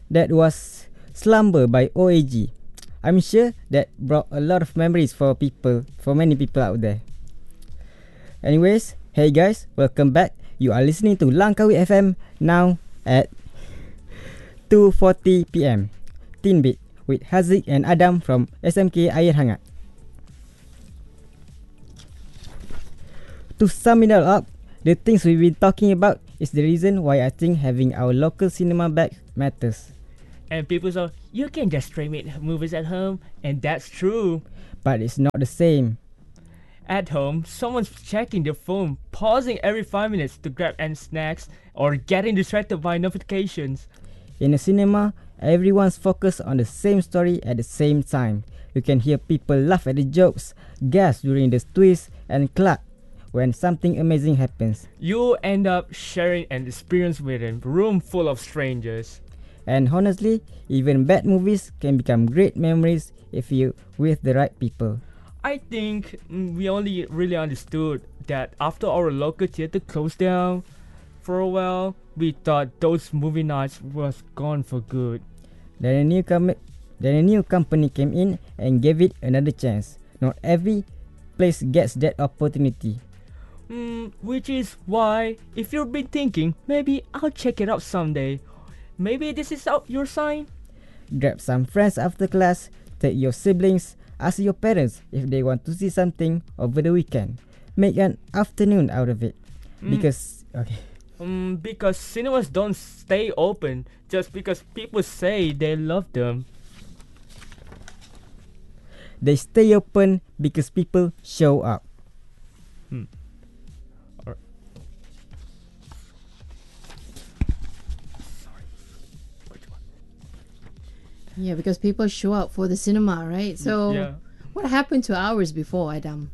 That was Slumber by OAG. I'm sure that brought a lot of memories for many people out there. Anyways, hey guys, welcome back. You are listening to Langkawi FM now at 2:40 PM. Teen Beat with Haziq and Adam from SMK Air Hangat. To sum it all up, the things we've been talking about is the reason why I think having our local cinema back matters. And people say, you can just stream it movies at home, and that's true. But it's not the same. At home, someone's checking their phone, pausing every 5 minutes to grab any snacks, or getting distracted by notifications. In a cinema, everyone's focused on the same story at the same time. You can hear people laugh at the jokes, gasp during the twists, and clap when something amazing happens. You end up sharing an experience with a room full of strangers. And honestly, even bad movies can become great memories if you with the right people. I think we only really understood that after our local theater closed down for a while, we thought those movie nights was gone for good. Then a new company came in and gave it another chance. Not every place gets that opportunity. Which is why, if you've been thinking, maybe I'll check it out someday, maybe this is your sign. Grab some friends after class, take your siblings, ask your parents if they want to see something over the weekend. Make an afternoon out of it. Because cinemas don't stay open just because people say they love them. They stay open because people show up. Yeah, because people show up for the cinema, right? So, what happened to ours before, Adam?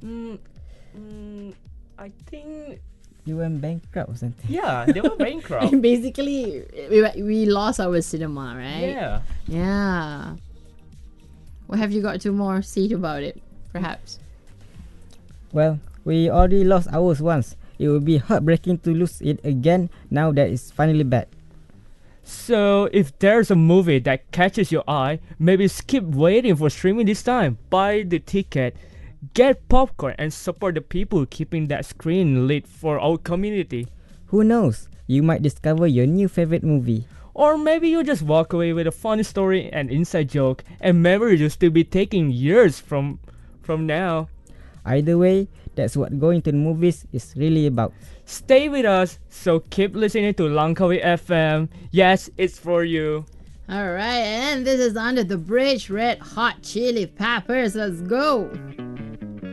I think... You went bankrupt or something? Yeah, they were bankrupt. Basically, we lost our cinema, right? Yeah. Yeah. What have you got to more say about it, perhaps? Well, we already lost ours once. It would be heartbreaking to lose it again now that it's finally back. So, if there's a movie that catches your eye, maybe skip waiting for streaming this time. Buy the ticket, get popcorn, and support the people keeping that screen lit for our community. Who knows? You might discover your new favorite movie. Or maybe you just walk away with a funny story and inside joke, and memory you'll still be taking years from now. Either way, that's what going to the movies is really about. Stay with us, so keep listening to Langkawi FM. Yes, it's for you. Alright, and this is Under the Bridge, Red Hot Chili Peppers. Let's go!